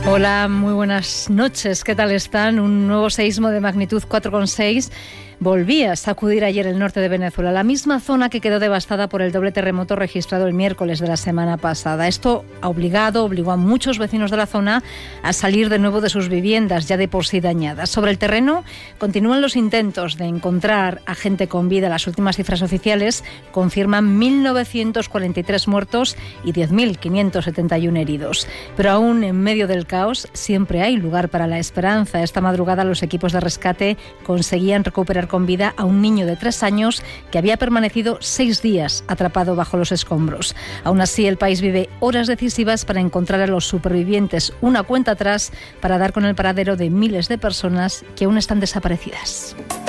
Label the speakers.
Speaker 1: Hola, muy buenas noches. ¿Qué tal están? Un nuevo seísmo de magnitud 4,6 volvía a sacudir ayer el norte de Venezuela, la misma zona que quedó devastada por el doble terremoto registrado el miércoles de la semana pasada. Esto obligó a muchos vecinos de la zona a salir de nuevo de sus viviendas, ya de por sí dañadas. Sobre el terreno continúan los intentos de encontrar a gente con vida. Las últimas cifras oficiales confirman 1.943 muertos y 10.571 heridos. Pero aún en medio del caos siempre hay lugar para la esperanza. Esta madrugada los equipos de rescate conseguían recuperar con vida a un niño de 3 años que había permanecido 6 días atrapado bajo los escombros. Aún así, el país vive horas decisivas para encontrar a los supervivientes, una cuenta atrás para dar con el paradero de miles de personas que aún están desaparecidas.